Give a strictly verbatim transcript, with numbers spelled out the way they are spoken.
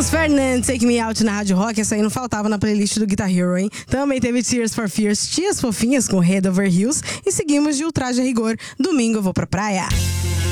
Tivemos Fernand, Take Me Out na Rádio Rock. Essa aí não faltava na playlist do Guitar Hero, hein? Também teve Tears for Fears, Tias Fofinhas com Head Over Heels. E seguimos de Ultraje a Rigor, Domingo eu vou pra praia.